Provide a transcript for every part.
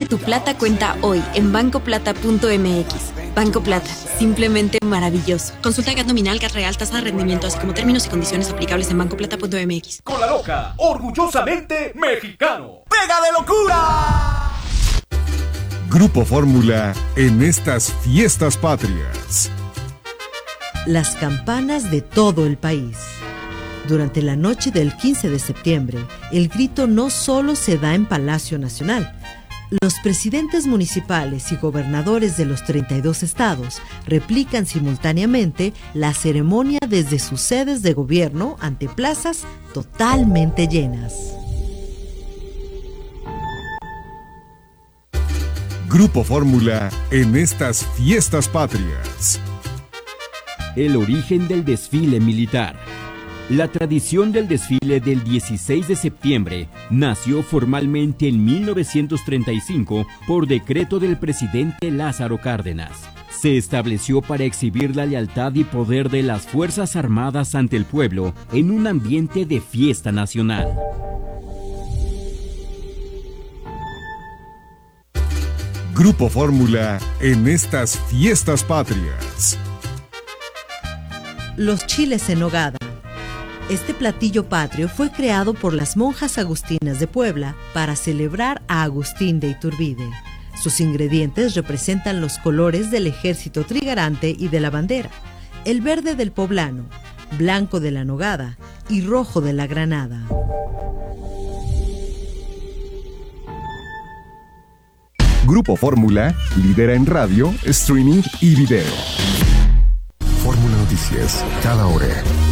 tu plata cuenta hoy en bancoplata.mx. Banco Plata, simplemente maravilloso. Consulta GAT nominal, GAT real, tasa de rendimiento, así como términos y condiciones aplicables en bancoplata.mx. Con la loca, orgullosamente mexicano. ¡Pega de locura! Grupo Fórmula en estas fiestas patrias. Las campanas de todo el país. Durante la noche del 15 de septiembre, el grito no solo se da en Palacio Nacional. Los presidentes municipales y gobernadores de los 32 estados replican simultáneamente la ceremonia desde sus sedes de gobierno ante plazas totalmente llenas. Grupo Fórmula en estas fiestas patrias. El origen del desfile militar. La tradición del desfile del 16 de septiembre nació formalmente en 1935 por decreto del presidente Lázaro Cárdenas. Se estableció para exhibir la lealtad y poder de las Fuerzas Armadas ante el pueblo en un ambiente de fiesta nacional. Grupo Fórmula en estas fiestas patrias. Los chiles en nogada. Este platillo patrio fue creado por las monjas agustinas de Puebla para celebrar a Agustín de Iturbide. Sus ingredientes representan los colores del ejército trigarante y de la bandera: el verde del poblano, blanco de la nogada y rojo de la granada. Grupo Fórmula lidera en radio, streaming y video. Fórmula Noticias, cada hora.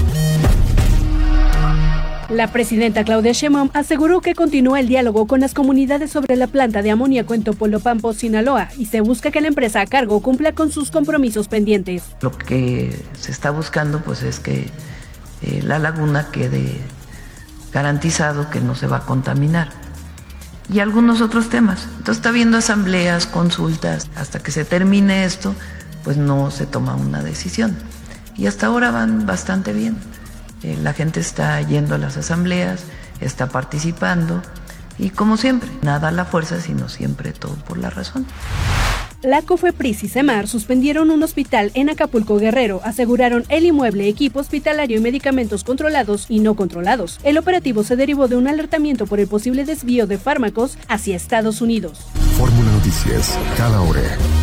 La presidenta Claudia Sheinbaum aseguró que continúa el diálogo con las comunidades sobre la planta de amoníaco en Topolobampo, Sinaloa, y se busca que la empresa a cargo cumpla con sus compromisos pendientes. Lo que se está buscando pues es que la laguna quede garantizado que no se va a contaminar. Y algunos otros temas. Entonces está habiendo asambleas, consultas. Hasta que se termine esto, pues no se toma una decisión. Y hasta ahora van bastante bien. La gente está yendo a las asambleas, está participando. Y como siempre, nada a la fuerza, sino siempre todo por la razón. La COFEPRIS y CEMAR suspendieron un hospital en Acapulco, Guerrero. Aseguraron el inmueble, equipo hospitalario y medicamentos controlados y no controlados. El operativo se derivó de un alertamiento por el posible desvío de fármacos hacia Estados Unidos. Fórmula Noticias, cada hora.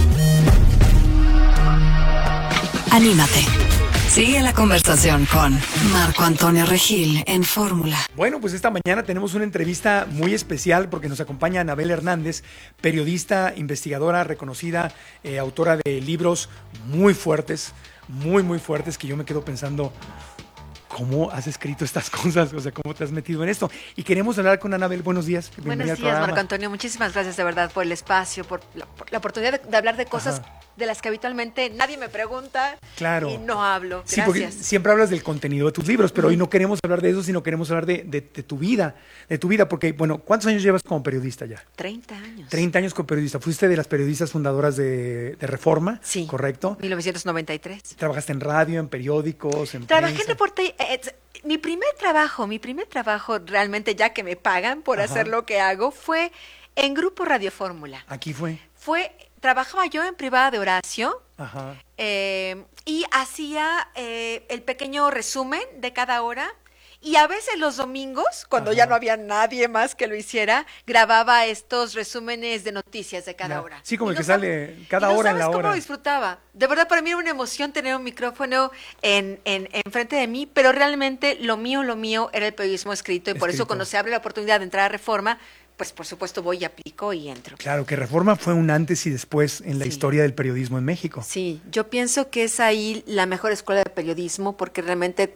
Anímate. Sigue la conversación con Marco Antonio Regil en Fórmula. Bueno, pues esta mañana tenemos una entrevista muy especial porque nos acompaña Anabel Hernández, periodista, investigadora, reconocida, autora de libros muy fuertes, muy fuertes, que yo me quedo pensando, ¿cómo has escrito estas cosas? O sea, ¿cómo te has metido en esto? Y queremos hablar con Anabel. Buenos días. Buenos días, Marco Antonio. Muchísimas gracias de verdad por el espacio, por la oportunidad de hablar de cosas de las que habitualmente nadie me pregunta. Claro. Y no hablo. Gracias. Sí, porque siempre hablas del contenido de tus libros, pero hoy no queremos hablar de eso, sino queremos hablar de tu vida, porque, bueno, ¿cuántos años llevas como periodista ya? 30 años. 30 años como periodista. Fuiste de las periodistas fundadoras de Reforma, sí, ¿correcto? 1993. Trabajaste en radio, en periódicos, en Trabajé prensa. en reporte. Mi primer trabajo realmente, ya que me pagan por hacer lo que hago, fue en Grupo Radio Fórmula. Aquí fue. Trabajaba yo en Privada de Horacio. Ajá. Y hacía el pequeño resumen de cada hora. Y a veces los domingos, cuando ya no había nadie más que lo hiciera, grababa estos resúmenes de noticias de cada hora. Sí, como el que sale cada hora en la hora. ¿Sabes cómo lo disfrutaba? De verdad, para mí era una emoción tener un micrófono en frente de mí, pero realmente lo mío era el periodismo escrito. Y por eso cuando se abre la oportunidad de entrar a Reforma, pues por supuesto voy y aplico y entro. Claro, que Reforma fue un antes y después en la historia del periodismo en México. Sí, yo pienso que es ahí la mejor escuela de periodismo porque realmente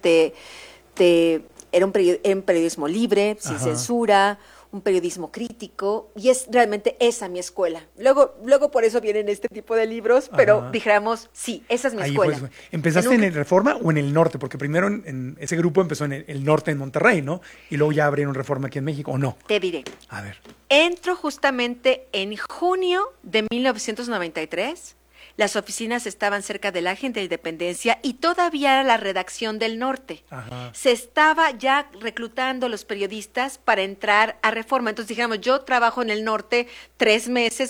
era un periodismo libre, sin censura, un periodismo crítico, y es realmente esa mi escuela. Luego por eso vienen este tipo de libros, pero dijéramos, sí, esa es mi escuela. Pues, ¿empezaste en el Reforma o en el norte? Porque primero en ese grupo empezó en el norte, en Monterrey, ¿no? Y luego ya abrieron Reforma aquí en México, ¿o no? Te diré. A ver. Entro justamente en junio de 1993. Las oficinas estaban cerca del Ángel de Independencia y todavía era la redacción del norte. Ajá. Se estaba ya reclutando los periodistas para entrar a Reforma. Entonces dijéramos, yo trabajo en el norte 3 meses,